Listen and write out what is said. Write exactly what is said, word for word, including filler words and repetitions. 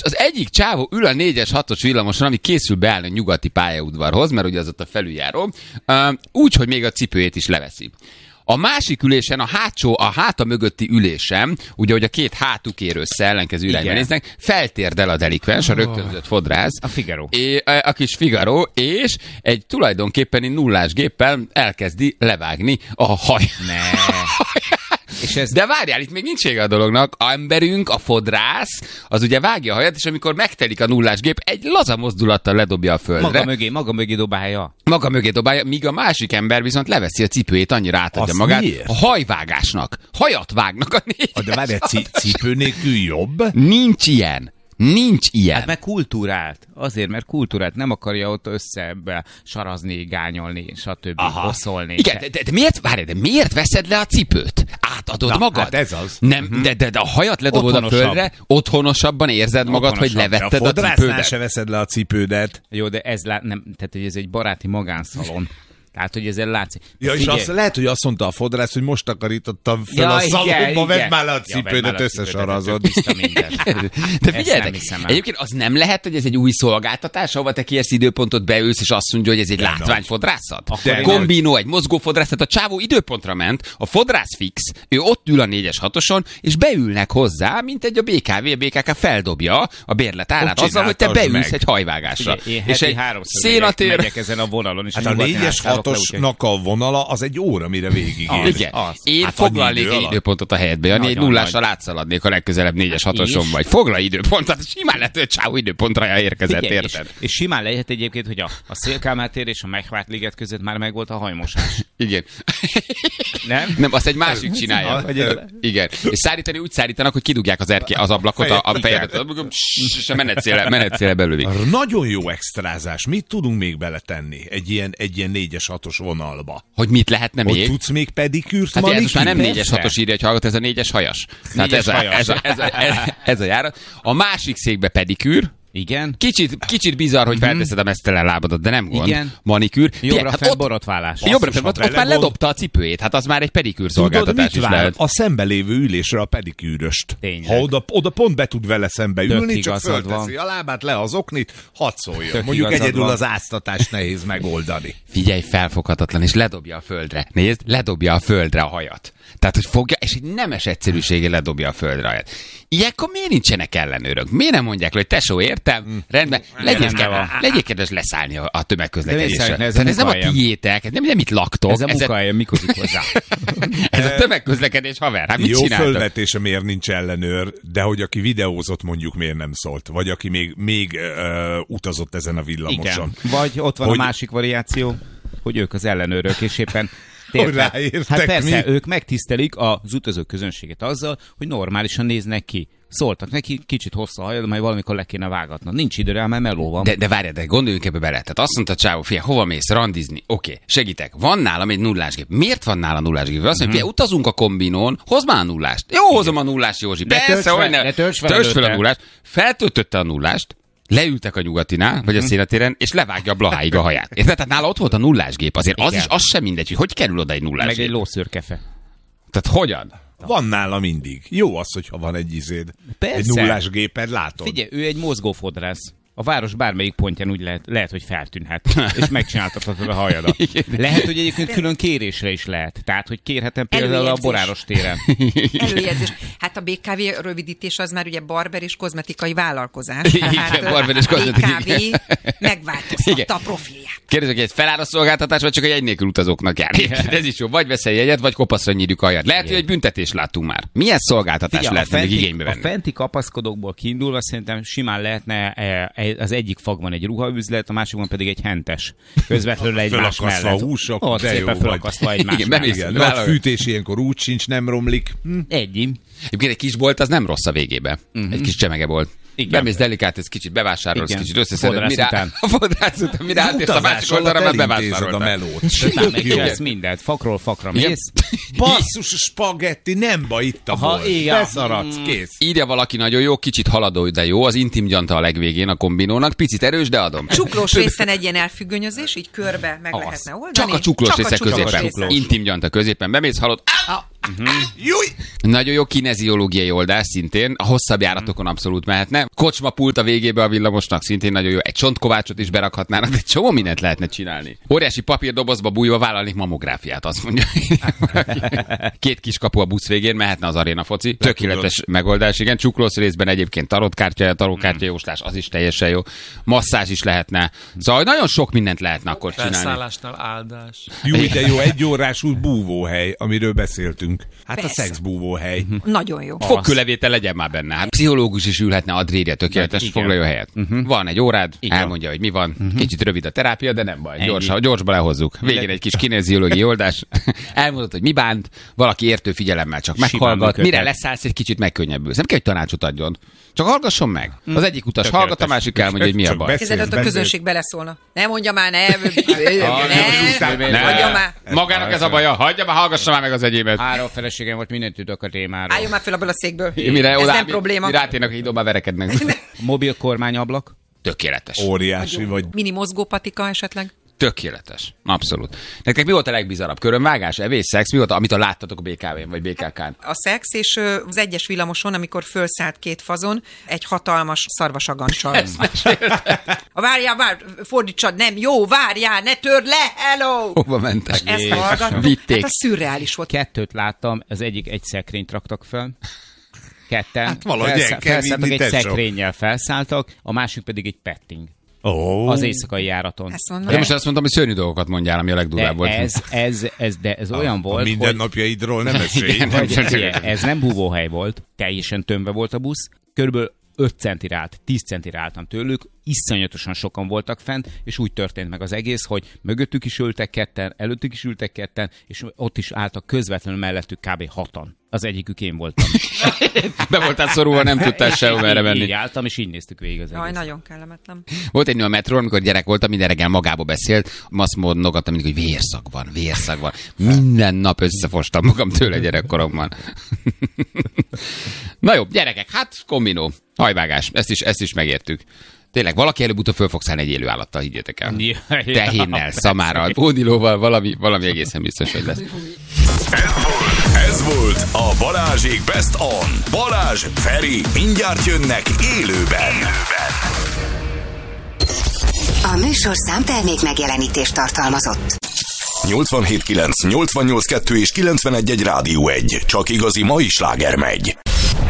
az egyik csávó ül a négyes hatos villamoson, ami készül beállni a nyugati pályaudvarhoz, mert ugye az ott a felüljáró, úgy, hogy még a cipőjét is leveszi. A másik ülésen, a hátsó, a háta mögötti ülésen, ugye, hogy a két hátuk ér össze, ellenkező irányba néznek, feltérdel a delikvens, a rögtönzött fodrász. A Figaro. É, a, a kis Figaro, és egy tulajdonképpeni nullás géppel elkezdi levágni a haj. Ne. És ez... De várjál, itt még nincs vége a dolognak. A emberünk, a fodrász, az ugye vágja a hajat, és amikor megtelik a nullás gép, egy laza mozdulattal ledobja a földre. Maga mögé, maga mögé dobálja. Maga mögé dobálja, míg a másik ember viszont leveszi a cipőjét, annyira átadja azt magát. Miért? A hajvágásnak. Hajat vágnak a négy. De várjál, c- cipő nélkül jobb? Nincs ilyen. Nincs ilyen. Hát meg kultúrált. Azért, mert kultúrált. Nem akarja ott össze sarazni, gányolni, stb. Bosszolni. Igen, de, de, de, miért, várj, de miért veszed le a cipőt? Átadod Na, magad? Hát ez az. Nem, uh-huh. de, de, de a hajat ledobod a földre, otthonosabban érzed magad, Otthonosabb. hogy levetted a, a, a cipődet. se veszed le a cipődet. Jó, de ez, lá... nem, tehát, hogy ez egy baráti magánszalon. Tehát, hogy ezzel látszik. Ja, és Figyelj. azt lehet, hogy azt mondta a fodrász, hogy most takarítottam fel Ja, a szalomba, vedd már le a Ja, cipődet, összesarazod. De figyeljetek, egyébként az nem lehet, hogy ez egy új szolgáltatás, ahova te kérsz időpontot, beülsz, és azt mondja, hogy ez egy látványfodrászat? Kombinó, egy mozgó fodrászat, a csávó időpontra ment, a fodrász fix, ő ott ül a négyes hatoson, és beülnek hozzá, mint egy a bé ká vé, a bé ká ká feldobja a bérlet árát azzal, hogy te beülsz meg egy hajvágásra. Figyelj, én és heti egy háromszor szénatér... megyek ezen a vonalon. És Hát a négyes hatosnak a vonala az egy óra, mire végig ér. Igen. Az. Én Hát foglalnék annyi egy idő időpontot a helyedbe, Jani, egy Nagyon nullással nagy. átszaladnék a legközelebb négyes hatoson És? vagy. Foglalj időpontot, simán lehet, hogy csávó időpontra érkezett, Figyelj, érted? És, és simán lehet egyébként, hogy a, a Szél-Kálmán tér és a Megvárt liget között már megvolt a hajmosás. Igen. Nem? Nem, azt egy másik csinálja. Vagy- Igen. És szárítani úgy szárítanak, hogy kidugják az, erké, az ablakot a, a fejedet, és a menetszéle, menetszéle belőli. Nagyon jó extrázás. Mit tudunk még beletenni egy ilyen, egy ilyen négyes hatos vonalba? Hogy mit lehetne Hogy még? tudsz még pedikűrt, Hát ez most már nem manikűrt? négyes hatos írja, hogy hallgat, ez a négyes hajas. Tehát Négyes ez, a, hajas. ez, a, ez, a, ez, a, ez a járat. A másik székbe pedikűr. Igen. Kicsit, kicsit bizarr, hogy felteszed a mesztelen lábadat, de nem gond. Igen. Manikűr. Jobbra hát fel ott- borotválás. Jobbra fel, ha ott, ott vele már gond- ledobta a cipőjét, hát az már egy pedikűr Tudod, szolgáltatás mit is vár? lehet. A szembe lévő ülésre a pedikűröst. Tényleg. Ha oda, oda pont be tud vele szembe Tök ülni, csak igazad fölteszi van. a lábát, le az oknit, hadd szóljon. Tök Mondjuk igazad egyedül van. az áztatást nehéz megoldani. Figyelj, felfoghatatlan, és ledobja a földre. Nézd, ledobja a földre a hajat. Tehát, hogy fogja, és egy nemes egyszerűséggel ledobja a földre a hajat. Ilyenkor miért nincsenek ellenőrök? Miért nem mondják le, hogy tesó, értem? Rendben, legyél, rendben van. legyél kedves leszállni a, a tömegközlekedésre. De ez a Tehát ez nem a munkahelyem. tiétek, nem, nem itt laktok. Ez a munkahelyem, mikor hozzá? ez a tömegközlekedés, haver. Hát mit Jó csináltok? fölvetése, miért nincs ellenőr, de hogy aki videózott, mondjuk miért nem szólt, vagy aki még, még uh, utazott ezen a villamoson. Igen. Vagy ott van Hogy- a másik variáció, hogy ők az ellenőrök, és éppen Hogy ráértek hát persze, mi? ők megtisztelik az utazók közönséget azzal, hogy normálisan néznek ki. Szóltak neki, kicsit hosszú a hajad, majd valamikor le kéne vágatna. Nincs idő rá, mert meló van. De, de várj, de gondoljunk ebbe bele. Tehát azt mondta Csávó, fia, hova mész randizni? Oké, okay, segítek. Van nálam egy nullásgép. Miért van nála nullásgép? Azt mondja, fia, utazunk a kombinón, hozd már a nullást. Jó, hozom a nullást, Józsi. De Persze, tölts fel- hogy ne. de tölts fel Tölts fel a előtte. nullást. Feltöltötte a nullást, leültek a nyugatinál, vagy a szénatéren, és levágja a Blaháig a haját. Érted? Tehát nála ott volt a nullásgép. Azért az Igen. is, az sem mindegy, hogy hogy kerül oda egy Meg egy nullásgép. lószőrkefe. Tehát hogyan? Van nála mindig. Jó az, hogyha van egy izéd. Persze. Egy nullás géped, látod? Figyelj, ő egy mozgófodrász. A város bármelyik pontján úgy lehet, lehet hogy feltűnhet, és megcsináltathatod a hajadat. Lehet, hogy egyébként külön kérésre is lehet. Tehát, hogy kérhetem például a Előjegyzés. Boráros téren. Előjegyzés. Hát a bé ká vé rövidítés az már ugye barber és kozmetikai vállalkozás. Igen, Tehát, barber és kozmetikai. bé ká vé megváltoztatta Igen. a profilját. Kérdezek, hogy egy feláll a szolgáltatás, vagy csak egy jegy nélkül utazóknak jár. Ez is jó. Vagy veszel jegyet, vagy kopaszra nyírjuk a hajat. Lehet, hogy egy büntetést láttunk már. Milyen szolgáltatás Figyelj, lehetne még igénybe a venni? fenti kapaszkodókból kiindulva szerintem simán lehetne eh, az egyik fagban egy ruhaüzlet, a másikban pedig egy hentes. Közvetlenül egymás Fölakasztva mellett. a húsok, Ott de jó szépen vagy. fölakasztva egymás Igen, mellett. bemész- Igen, Vállalj. nagy fűtés ilyenkor úgy sincs, nem romlik. Hm. Egy. Egyébként egy kis bolt az nem rossz a végébe. Uh-huh. Egy kis csemege bolt. Igen. Bemész delikát, ez kicsit bevásárolsz, Igen. kicsit összeszeded. Fodrász Mire, után. a fodrász után, mire átérsz a Utazás másik oldalra, már alatt elintézed a bevásároltál. melót. Nem, Tök jó. megcsinálsz mindent. Fakról fakra Igen. mész. Basszus, spagetti, nem baj, itt a Ha, bolt. igen. Beszaradsz, kész. Írja valaki nagyon jó, kicsit haladó, de jó. Az intim gyanta a legvégén a kombinónak. Picit erős, de adom. Csuklós részen egy ilyen elfüggönyözés, így körbe meg Az. lehetne oldani. Csak a csuklós Csak a része csuklós középen. részen. Intim gyanta középen. Bemész, halott. A- Júj! Nagyon jó kineziológiai oldás szintén, a hosszabb járatokon abszolút mehetne. Kocsma pult a végébe a villamosnak szintén nagyon jó. Egy csontkovácsot is berakhatnának, de csomó mindent lehetne csinálni. Óriási papírdobozba bújva vállalnék mamográfiát, azt mondja. Két kis kapu a busz végén, mehetne az aréna foci. Tökéletes megoldás, igen. Csuklósz részben egyébként tarotkártya, tarotkártya jóslás, az is teljesen jó. Masszázs is lehetne. Szóval nagyon sok mindent lehetne akkor csinálni. Felszállásnál áldás. Jó, de jó, egy órású búvóhely, amiről beszéltünk. Hát Persze. a szexbúvóhely. Nagyon jó. Fogkőlevétel legyen már benne. Hát pszichológus is ülhetne, Adrédia, tökéletes, foglalja helyet. Uh-huh. Van egy órád, igen. Elmondja, hogy mi van. Uh-huh. Kicsit rövid a terápia, de nem baj. Gyorsan, gyorsba lehozzuk. Végén egy kis kineziológiai oldás. Elmondod, hogy mi bánt, valaki értő figyelemmel csak meghallgat. Mire leszállsz, egy kicsit megkönnyebbülsz. Nem kell, hogy tanácsot adjon. Csak hallgasson meg. Az egyik utas tökéletes. Hallgat, a másik elmondja, hogy mi a baj. Kezdett a közönség beleszólna. Ne mondja már, ne. Ne mondja már. Magának ez a baja. Hagyja már, hallgassa már meg az egyébet. Három feleségem volt, mindent tudok a témáról. Álljon már fel abból a székből. Mire ez oda, nem probléma. Mire átérnek, hogy idóban verekednek. Mobil kormányablak. Tökéletes. Óriási vagy. Mini mozgópatika esetleg. Tökéletes. Abszolút. Nektek mi volt a legbizarabb? Körömvágás, evés, szex? Mi volt, amit a láttatok a bé ká vén vagy bé ká kán? A szex és az egyes villamoson, amikor fölszállt két fazon, egy hatalmas szarvasagancsal. A várjál, vár, fordítsad, nem, jó, várjál, ne törd le, hello! Hova mentek? Ezt hallgattam. Vitték. Hát a szürreális volt. Kettőt láttam, az egyik egy szekrényt raktak fel. Ketten. Hát valahogy Felszá- el kell felszálltak, vinni, egy tesó. szekrénnyel felszálltak, a másik pedig egy petting. Oh. Az éjszakai járaton. Ezt De mondom. most azt mondtam, hogy szörnyű dolgokat mondjál, ami a legdurvább De volt. ez, ez, ez, de ez olyan A volt, hogy... mindennapjaidról nem esély. Vagy, figyelj, ez nem búvóhely volt, teljesen tömve volt a busz, körülbelül öt centire állt, tíz centire álltam tőlük, iszonyatosan sokan voltak fent, és úgy történt meg az egész, hogy mögöttük is ültek ketten, előttük is ültek ketten, és ott is álltak közvetlenül mellettük kb. hatan. Az egyikük én voltam. Be voltál szorulva, nem tudtál sehova merre menni. Így álltam, és így néztük végig az Jaj, egész. nagyon kellemetlen. Volt egy nő a metrón, amikor gyerek voltam, minden reggel magába beszélt, azt mondogattam mindig, hogy vérszag van, vérszag van. Minden nap összefostam magam tőle gyerekkoromban. Na jó, gyerekek, hát kombinó, hajvágás, ezt is, ezt is megértük. Tényleg, valaki előbb-utóbb föl fog szállni egy élő állattal, higgyétek el. Ja, ja, Tehénnel, szamárral, pódilóval, valami, valami egészen biztos, hogy lesz. Ez volt a Balázsék Best On. Balázs, Feri, mindjárt jönnek élőben. A műsorszám termék megjelenítést tartalmazott. nyolcvanhét kilenc, nyolcvannyolc kettő és kilencvenegy egy Rádió egy. Csak igazi mai sláger megy.